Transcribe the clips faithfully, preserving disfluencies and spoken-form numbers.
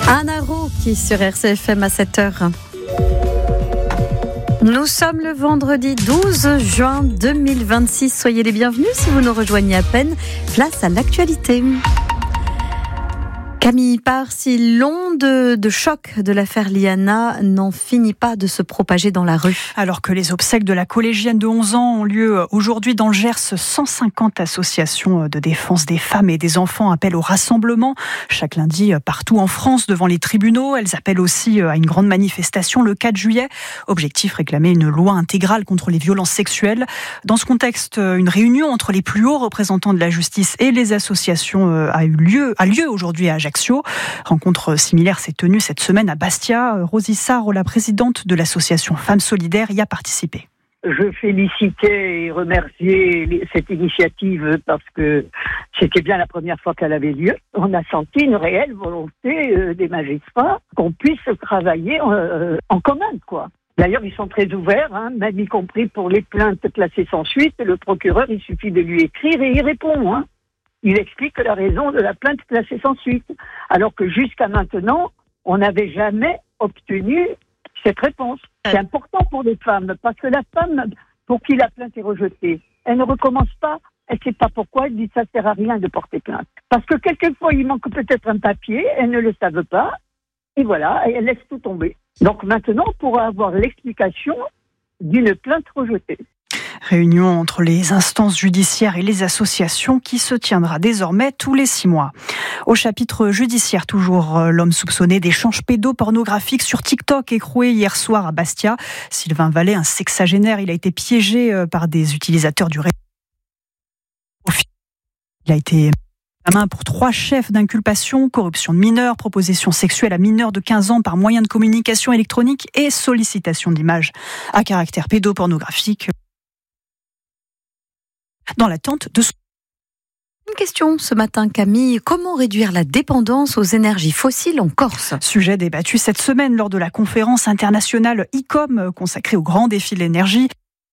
Anna Roux qui est sur R C F M à sept heures. Nous sommes le vendredi douze juin deux mille vingt-six. Soyez les bienvenus si vous nous rejoignez à peine. Place à l'actualité. Camille, par si l'onde de choc de l'affaire Liana n'en finit pas de se propager dans la rue. Alors que les obsèques de la collégienne de onze ans ont lieu aujourd'hui dans le Gers, cent cinquante associations de défense des femmes et des enfants appellent au rassemblement chaque lundi partout en France devant les tribunaux. Elles appellent aussi à une grande manifestation le quatre juillet. Objectif, réclamer une loi intégrale contre les violences sexuelles. Dans ce contexte, une réunion entre les plus hauts représentants de la justice et les associations a eu lieu, a lieu aujourd'hui à Ajaccio. Rencontre similaire s'est tenue cette semaine à Bastia. Rosie Sarre, la présidente de l'association Femmes Solidaires, y a participé. Je félicitais et remerciais cette initiative parce que c'était bien la première fois qu'elle avait lieu. On a senti une réelle volonté des magistrats qu'on puisse travailler en, en commun, quoi. D'ailleurs, ils sont très ouverts, hein, même y compris pour les plaintes classées sans suite. Le procureur, il suffit de lui écrire et il répond, hein. Il explique la raison de la plainte classée sans suite. Alors que jusqu'à maintenant, on n'avait jamais obtenu cette réponse. C'est important pour les femmes, parce que la femme, pour qui la plainte est rejetée, elle ne recommence pas, elle ne sait pas pourquoi, elle dit ça ne sert à rien de porter plainte. Parce que quelquefois, il manque peut-être un papier, elle ne le savent pas, et voilà, et elle laisse tout tomber. Donc maintenant, on pourra avoir l'explication d'une plainte rejetée. Réunion entre les instances judiciaires et les associations qui se tiendra désormais tous les six mois. Au chapitre judiciaire, toujours, l'homme soupçonné d'échanges pédopornographiques sur TikTok écroué hier soir à Bastia. Sylvain Vallet, un sexagénaire, il a été piégé par des utilisateurs du réseau. Il a été à main pour trois chefs d'inculpation, corruption de mineurs, proposition sexuelle à mineurs de quinze ans par moyen de communication électronique et sollicitation d'images à caractère pédopornographique. Dans l'attente de... Une question ce matin, Camille. Comment réduire la dépendance aux énergies fossiles en Corse ? Sujet débattu cette semaine lors de la conférence internationale I C O M consacrée au grand défi de l'énergie.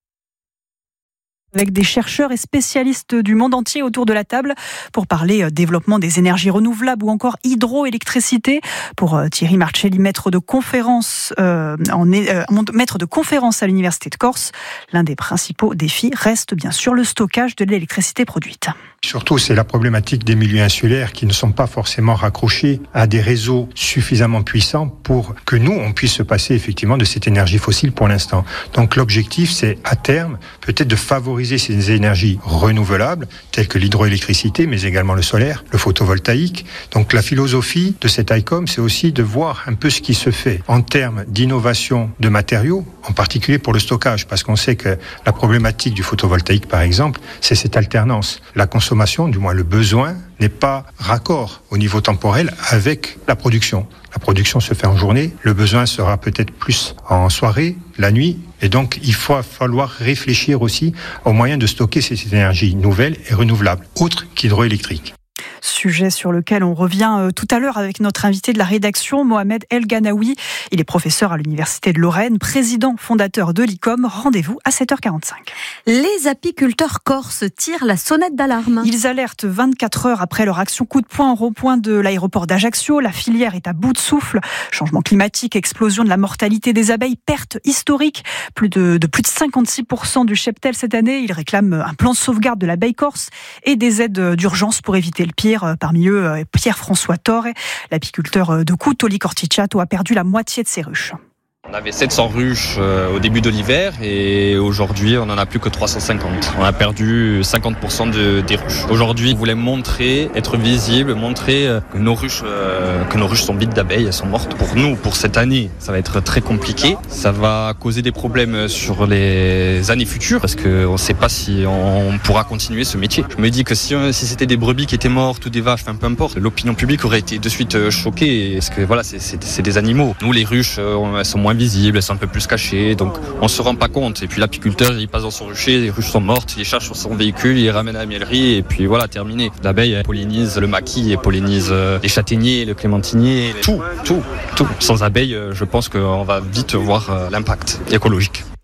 Avec des chercheurs et spécialistes du monde entier autour de la table pour parler développement des énergies renouvelables ou encore hydroélectricité. Pour Thierry Marcelli, maître de conférence, euh, en, euh, maître de conférence à l'Université de Corse, l'un des principaux défis reste bien sûr le stockage de l'électricité produite. Surtout, c'est la problématique des milieux insulaires qui ne sont pas forcément raccrochés à des réseaux suffisamment puissants pour que nous, on puisse se passer effectivement de cette énergie fossile pour l'instant. Donc l'objectif, c'est à terme peut-être de favoriser ces énergies renouvelables, telles que l'hydroélectricité, mais également le solaire, le photovoltaïque. Donc la philosophie de cet I C O M, c'est aussi de voir un peu ce qui se fait en termes d'innovation de matériaux, en particulier pour le stockage, parce qu'on sait que la problématique du photovoltaïque, par exemple, c'est cette alternance. La consommation, du moins le besoin, n'est pas raccord au niveau temporel avec la production. La production se fait en journée, le besoin sera peut-être plus en soirée, la nuit, et donc il va falloir réfléchir aussi aux moyens de stocker ces énergies nouvelles et renouvelables, autres qu'hydroélectriques. Sujet sur lequel on revient tout à l'heure avec notre invité de la rédaction, Mohamed El Ganaoui. Il est professeur à l'Université de Lorraine, président fondateur de l'I C O M. Rendez-vous à sept heures quarante-cinq. Les apiculteurs corses tirent la sonnette d'alarme. Ils alertent vingt-quatre heures après leur action coup de poing au rond-point de l'aéroport d'Ajaccio. La filière est à bout de souffle. Changement climatique, explosion de la mortalité des abeilles, perte historique. Plus de, de plus de cinquante-six pour cent du cheptel cette année. Ils réclament un plan de sauvegarde de l'abeille corse et des aides d'urgence pour éviter le pire. Parmi eux, Pierre-François Torre, l'apiculteur de Coutoli Corticciato, a perdu la moitié de ses ruches. On avait sept cents ruches au début de l'hiver et aujourd'hui on n'en a plus que trois cent cinquante. On a perdu cinquante pour cent de, des ruches. Aujourd'hui on voulait montrer, être visible, montrer que nos ruches, que nos ruches sont vides d'abeilles, elles sont mortes. Pour nous, pour cette année, ça va être très compliqué. Ça va causer des problèmes sur les années futures parce qu'on ne sait pas si on pourra continuer ce métier. Je me dis que si, si c'était des brebis qui étaient mortes ou des vaches, enfin peu importe, l'opinion publique aurait été de suite choquée parce que voilà, c'est, c'est, c'est des animaux. Nous les ruches, elles sont moins visibles, elles sont un peu plus cachées, donc on se rend pas compte. Et puis l'apiculteur, il passe dans son rucher, les ruches sont mortes, il les charge sur son véhicule, il les ramène à la miellerie, et puis voilà, terminé. L'abeille, elle pollinise le maquis, elle pollinise les châtaigniers, le clémentinier, tout, tout, tout. Sans abeilles, je pense qu'on va vite voir l'impact écologique.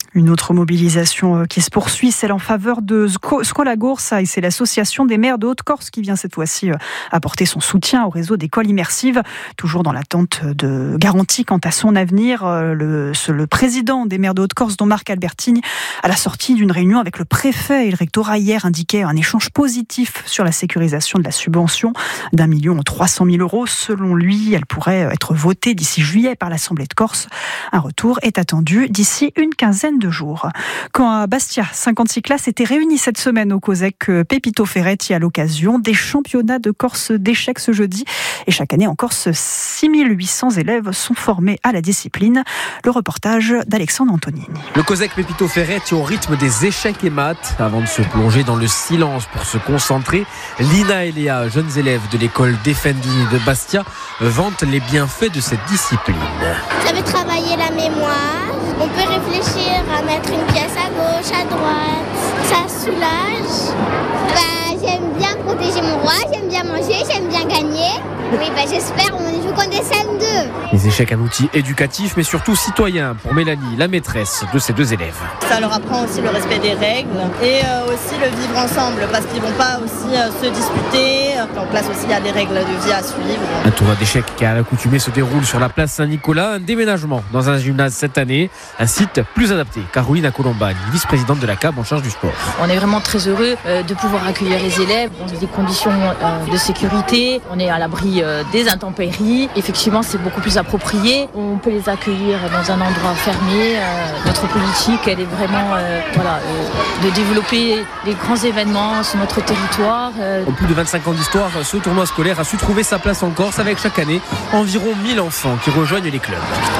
Une autre mobilisation qui se poursuit, celle en faveur de Scuola Corsa, et c'est l'association des maires de Haute-Corse qui vient cette fois-ci apporter son soutien au réseau d'écoles immersives, toujours dans l'attente de garanties quant à son avenir. Le, le président des maires de Haute-Corse, dont Marc Albertini, à la sortie d'une réunion avec le préfet et le rectorat hier, indiquait un échange positif sur la sécurisation de la subvention d'un million trois cent mille euros. Selon lui, elle pourrait être votée d'ici juillet par l'Assemblée de Corse. Un retour est attendu d'ici une quinzaine de jours. Quand à Bastia, cinquante-six classes étaient réunies cette semaine au COSEC Pepito Ferretti à l'occasion des championnats de Corse d'échecs ce jeudi. Et chaque année en Corse, six mille huit cents élèves sont formés à la discipline. Le reportage d'Alexandre Antonini. Le COSEC Pepito Ferretti au rythme des échecs et maths. Avant de se plonger dans le silence pour se concentrer, Lina et Léa, jeunes élèves de l'école Defendini de Bastia, vantent les bienfaits de cette discipline. Ça veut travailler la mémoire. On peut réfléchir à mettre une pièce à gauche, à droite. Ça soulage. Bah, j'aime bien protéger mon roi, j'aime bien manger, j'aime bien gagner. Oui, bah, j'espère, on joue contre des C M deux. Les échecs, un outil éducatif, mais surtout citoyen pour Mélanie, la maîtresse de ces deux élèves. Ça leur apprend aussi le respect des règles et euh, aussi le vivre ensemble, parce qu'ils ne vont pas aussi euh, se disputer. En classe aussi, il y a des règles de vie à suivre. Un tournoi d'échecs qui à l'accoutumée se déroule sur la place Saint-Nicolas. Un déménagement dans un gymnase cette année, un site plus adapté. Carolina Colombani, vice-présidente de la C A B en charge du sport. On est vraiment très heureux euh, de pouvoir accueillir les élèves dans des conditions euh, de sécurité. On est à l'abri euh, des intempéries. Effectivement, c'est beaucoup plus approprié. On peut les accueillir dans un endroit fermé. Euh, notre politique, elle est vraiment euh, voilà, euh, de développer des grands événements sur notre territoire. Euh. En plus de vingt-cinq ans d'histoire, ce tournoi scolaire a su trouver sa place en Corse avec chaque année environ mille enfants qui rejoignent les clubs.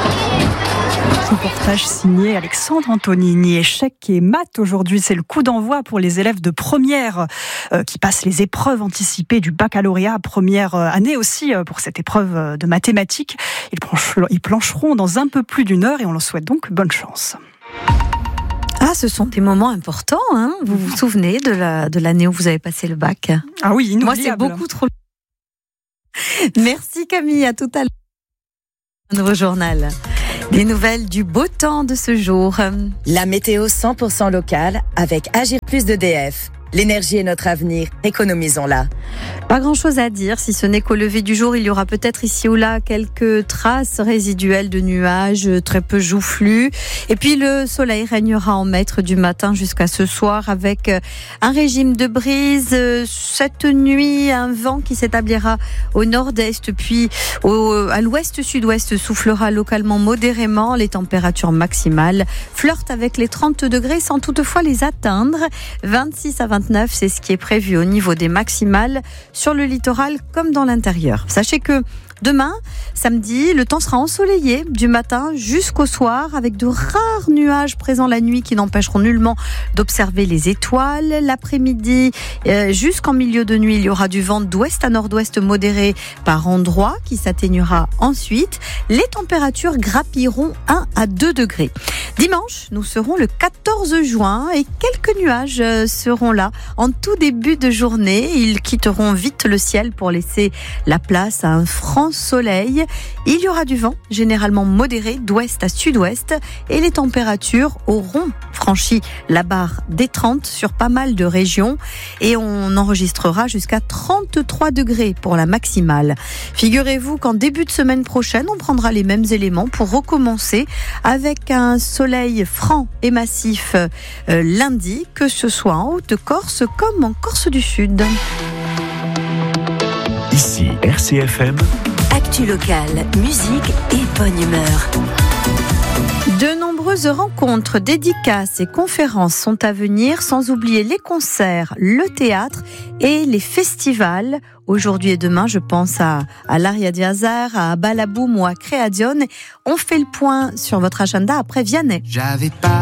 Reportage signé Alexandre Antonini. Échecs et maths aujourd'hui, c'est le coup d'envoi pour les élèves de première euh, qui passent les épreuves anticipées du baccalauréat. Première année aussi euh, pour cette épreuve de mathématiques. Ils, plancheront, ils plancheront dans un peu plus d'une heure et on leur souhaite donc bonne chance. Ah, ce sont des moments importants, hein. Vous vous souvenez de, la, de l'année où vous avez passé le bac? Ah oui, inoubliable. Moi, c'est beaucoup trop. Merci Camille, à tout à l'heure. Un nouveau journal. Des nouvelles du beau temps de ce jour. La météo cent pour cent locale avec Agir Plus d'E D F. L'énergie est notre avenir, économisons-la. Pas grand-chose à dire, si ce n'est qu'au lever du jour, il y aura peut-être ici ou là quelques traces résiduelles de nuages, très peu joufflus. Et puis le soleil régnera en maître du matin jusqu'à ce soir avec un régime de brise. Cette nuit, un vent qui s'établira au nord-est, puis au, à l'ouest-sud-ouest soufflera localement modérément. Les températures maximales flirtent avec les trente degrés sans toutefois les atteindre. vingt-six à vingt-neuf, c'est ce qui est prévu au niveau des maximales sur le littoral comme dans l'intérieur. Sachez que demain, samedi, le temps sera ensoleillé du matin jusqu'au soir avec de rares nuages présents la nuit qui n'empêcheront nullement d'observer les étoiles. L'après-midi, euh, jusqu'en milieu de nuit, il y aura du vent d'ouest à nord-ouest modéré par endroits qui s'atténuera ensuite. Les températures grappilleront un à deux degrés. Dimanche, nous serons le quatorze juin et quelques nuages seront là en tout début de journée. Ils quitteront vite le ciel pour laisser la place à un franc soleil. Il y aura du vent, généralement modéré, d'ouest à sud-ouest, et les températures auront franchi la barre des trente sur pas mal de régions, et on enregistrera jusqu'à trente-trois degrés pour la maximale. Figurez-vous qu'en début de semaine prochaine, on prendra les mêmes éléments pour recommencer avec un soleil franc et massif euh, lundi, que ce soit en Haute-Corse comme en Corse du Sud. Ici R C F M. Actu locale, musique et bonne humeur. De nombreuses rencontres, dédicaces et conférences sont à venir, sans oublier les concerts, le théâtre et les festivals. Aujourd'hui et demain, je pense à, à l'Aria di Hazard, à Balaboum ou à Créadion. On fait le point sur votre agenda après Vianney. J'avais pas